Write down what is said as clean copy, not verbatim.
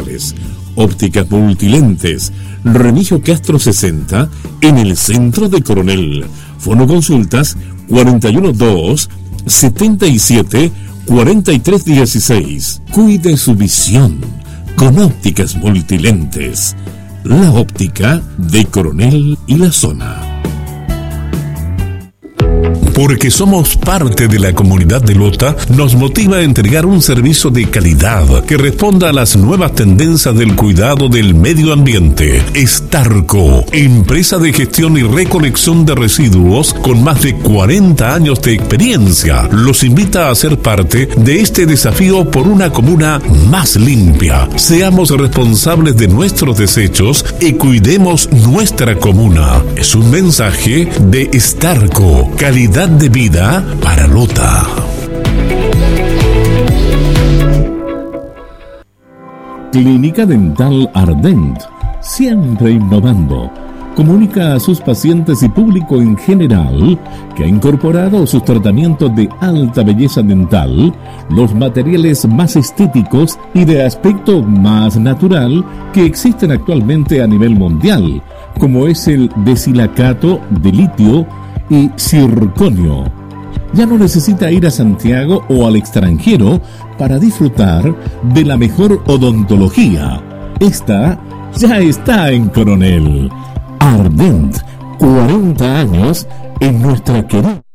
comerciales. Ópticas Multilentes, Remigio Castro 60, en el centro de Coronel. Fonoconsultas 412-77-4316. Cuide su visión con Ópticas Multilentes. La óptica de Coronel y la zona. Porque somos parte de la comunidad de Lota, nos motiva a entregar un servicio de calidad que responda a las nuevas tendencias del cuidado del medio ambiente. Starco, empresa de gestión y recolección de residuos con más de 40 años de experiencia, los invita a ser parte de este desafío por una comuna más limpia. Seamos responsables de nuestros desechos y cuidemos nuestra comuna. Es un mensaje de Starco, calidad de vida para Lota. Clínica Dental Ardent, siempre innovando. Comunica a sus pacientes y público en general que ha incorporado sus tratamientos de alta belleza dental los materiales más estéticos y de aspecto más natural que existen actualmente a nivel mundial, como es el desilacato de litio y circonio. Ya no necesita ir a Santiago o al extranjero para disfrutar de la mejor odontología. Esta ya está en Coronel. Ardent, 40 años en nuestra querida.